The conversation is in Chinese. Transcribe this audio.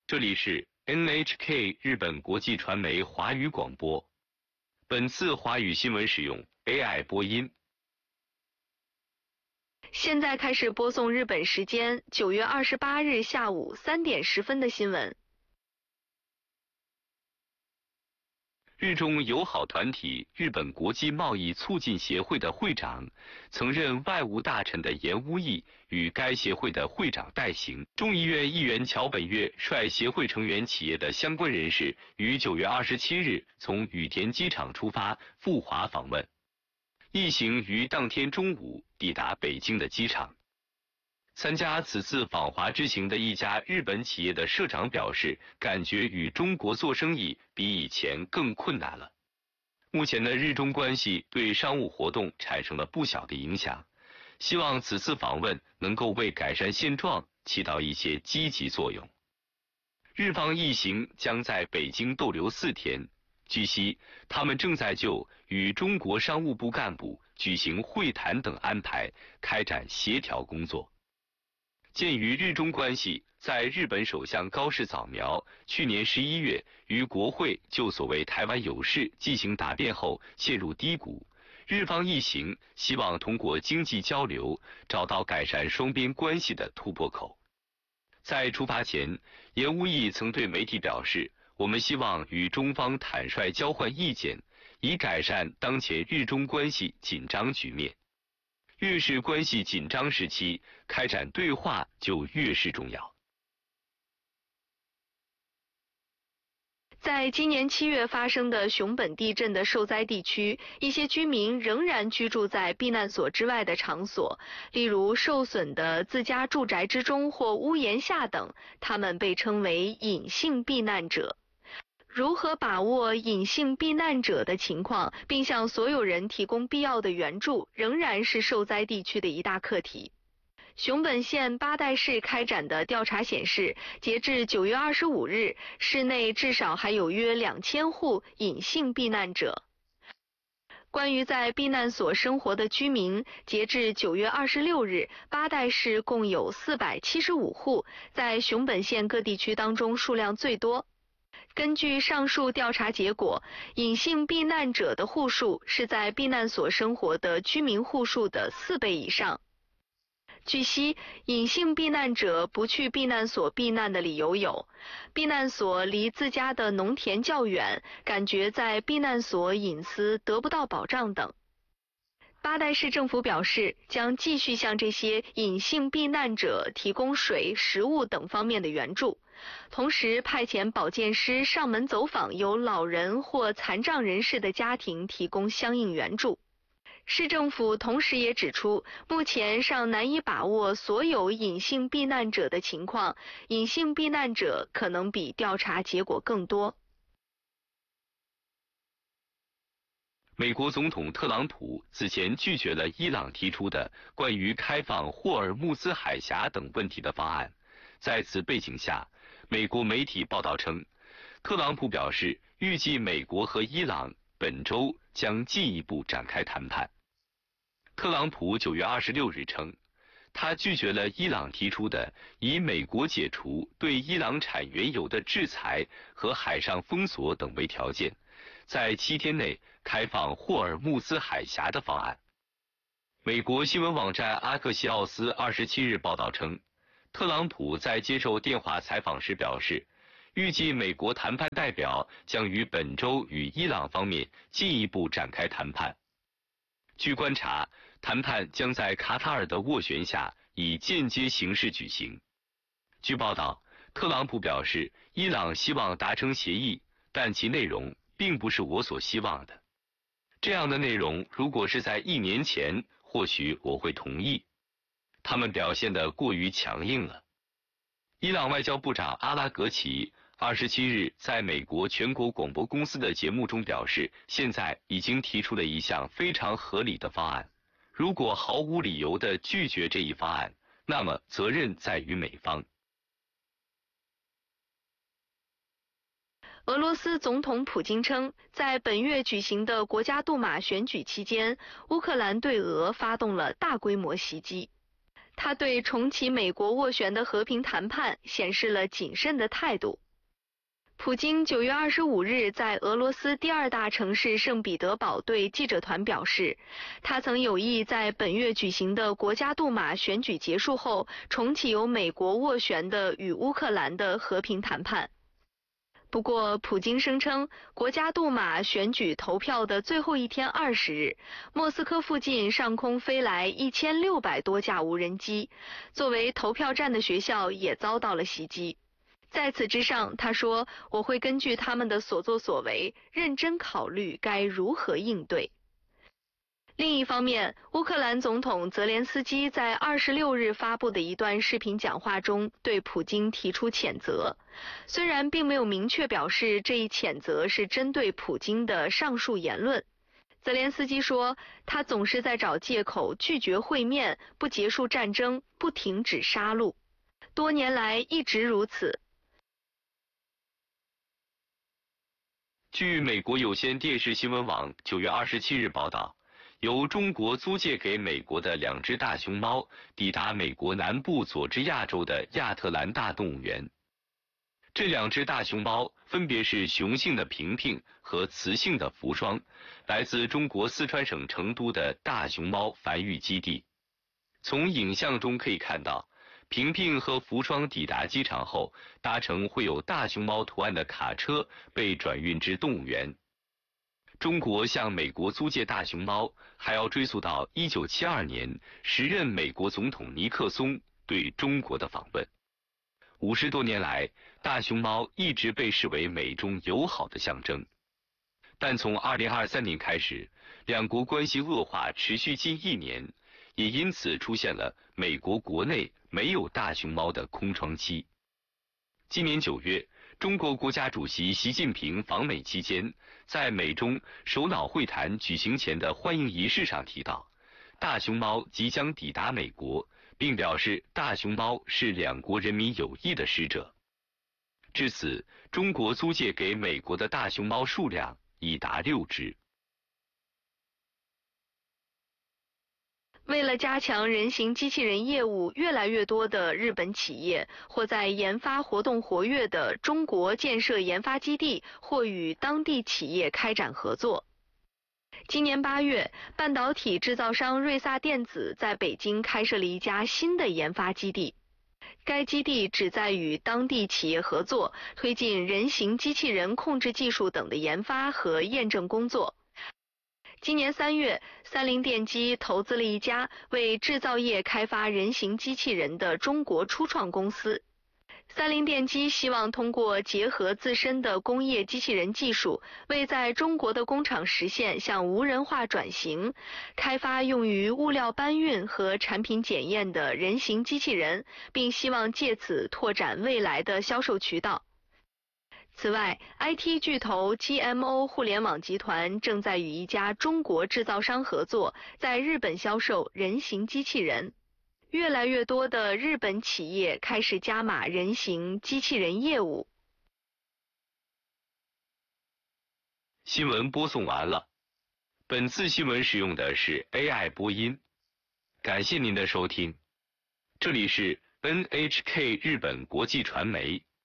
这里是 NHK 日本国际传媒华语广播。本次华语新闻使用 AI 播音。 现在开始播送日本时间9月28日下午3点10分的新闻。 日中友好团体日本国际贸易促进协会的会长，曾任外务大臣的岩屋义与该协会的会长代行。众议院议员桥本月率协会成员企业的相关人士于9月27日从羽田机场出发赴华访问，一行于当天中午抵达北京的机场。参加此次访华之行的一家日本企业的社长表示，感觉与中国做生意比以前更困难了。目前的日中关系对商务活动产生了不小的影响，希望此次访问能够为改善现状起到一些积极作用。日方一行将在北京逗留4天，据悉，他们正在就与中国商务部干部举行会谈等安排开展协调工作。鉴于日中关系在日本首相高市早苗去年11月于国会就所谓台湾有事进行答辩后陷入低谷，日方一行希望通过经济交流找到改善双边关系的突破口。在出发前，岩屋义曾对媒体表示，我们希望与中方坦率交换意见，以改善当前日中关系紧张局面。越是关系紧张时期，开展对话就越是重要。 在今年7月发生的熊本地震的受灾地区，一些居民仍然居住在避难所之外的场所，例如受损的自家住宅之中或屋檐下等，他们被称为隐性避难者。如何把握隐性避难者的情况，并向所有人提供必要的援助，仍然是受灾地区的一大课题。熊本县八代市开展的调查显示，截至9月25日，市内至少还有约2000户隐性避难者。关于在避难所生活的居民，截至9月26日，八代市共有475户，在熊本县各地区当中数量最多。根据上述调查结果，隐性避难者的户数是在避难所生活的居民户数的4倍以上。据悉，隐性避难者不去避难所避难的理由有：避难所离自家的农田较远，感觉在避难所隐私得不到保障等。八代市政府表示，将继续向这些隐性避难者提供水、食物等方面的援助，同时派遣保健师上门走访有老人或残障人士的家庭，提供相应援助。市政府同时也指出，目前尚难以把握所有隐性避难者的情况，隐性避难者可能比调查结果更多。 美国总统特朗普此前拒绝了伊朗提出的关于开放霍尔木兹海峡等问题的方案。在此背景下，美国媒体报道称，特朗普表示预计美国和伊朗本周将进一步展开谈判。特朗普9月26日称，他拒绝了伊朗提出的以美国解除对伊朗产原油的制裁和海上封锁等为条件，在7天内开放霍尔木兹海峡的方案。美国新闻网站阿克西奥斯27日报道称，特朗普在接受电话采访时表示，预计美国谈判代表将于本周与伊朗方面进一步展开谈判。据观察，谈判将在卡塔尔的斡旋下以间接形式举行。据报道，特朗普表示，伊朗希望达成协议，但其内容并不是我所希望的。这样的内容如果是在1年前，或许我会同意。他们表现得过于强硬了。伊朗外交部长阿拉格齐27日在美国全国广播公司的节目中表示，现在已经提出了一项非常合理的方案。如果毫无理由地拒绝这一方案，那么责任在于美方。 俄罗斯总统普京称，在本月举行的国家杜马选举期间，乌克兰对俄发动了大规模袭击。 他对重启美国斡旋的和平谈判显示了谨慎的态度。普京9月25日在俄罗斯第2大城市圣彼得堡对记者团表示，他曾有意在本月举行的国家杜马选举结束后，重启由美国斡旋的与乌克兰的和平谈判。不过，普京声称，国家杜马选举投票的最后一天20日，莫斯科附近上空飞来1600多架无人机，作为投票站的学校也遭到了袭击。在此之上，他说，我会根据他们的所作所为，认真考虑该如何应对。另一方面，乌克兰总统泽连斯基在26日发布的一段视频讲话中对普京提出谴责，虽然并没有明确表示这一谴责是针对普京的上述言论。泽连斯基说，他总是在找借口拒绝会面，不结束战争，不停止杀戮，多年来一直如此。 据美国有线电视新闻网9月27日报道，由中国租借给美国的2只大熊猫抵达美国南部佐治亚州的亚特兰大动物园。这2只大熊猫分别是雄性的平平和雌性的福双，来自中国四川省成都的大熊猫繁育基地。从影像中可以看到，平平和福双抵达机场后，搭乘绘有大熊猫图案的卡车被转运至动物园。中国向美国租借大熊猫，还要追溯到1972年时任美国总统尼克松对中国的访问。50多年来，大熊猫一直被视为美中友好的象征。但从2023年开始，两国关系恶化持续近1年，也因此出现了美国国内没有大熊猫的空窗期。今年9月，中国国家主席习近平访美期间，在美中首脑会谈举行前的欢迎仪式上提到，大熊猫即将抵达美国，并表示大熊猫是两国人民友谊的使者。至此，中国租借给美国的大熊猫数量已达6只。 为了加强人形机器人业务，越来越多的日本企业或在研发活动活跃的中国建设研发基地，或与当地企业开展合作。今年8月，半导体制造商瑞萨电子在北京开设了一家新的研发基地。该基地旨在与当地企业合作，推进人形机器人控制技术等的研发和验证工作。今年3月，三菱电机投资了一家为制造业开发人形机器人的中国初创公司。三菱电机希望通过结合自身的工业机器人技术，为在中国的工厂实现向无人化转型，开发用于物料搬运和产品检验的人形机器人，并希望借此拓展未来的销售渠道。此外 ，IT 巨头 GMO 互联网集团正在与一家中国制造商合作，在日本销售人形机器人。越来越多的日本企业开始加码人形机器人业务。 新闻播送完了。本次新闻使用的是 AI 播音。感谢您的收听。这里是 NHK 日本国际传媒。